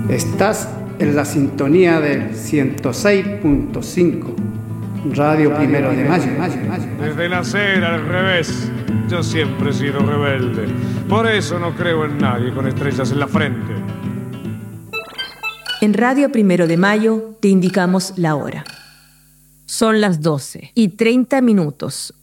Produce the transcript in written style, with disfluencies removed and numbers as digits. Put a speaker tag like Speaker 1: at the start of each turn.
Speaker 1: Estás en la sintonía del 106.5, Radio Primero de Mayo.
Speaker 2: Desde nacer al revés, yo siempre he sido rebelde. Por eso no creo en nadie con estrellas en la frente.
Speaker 3: En Radio Primero de Mayo te indicamos la hora. Son las 12:30,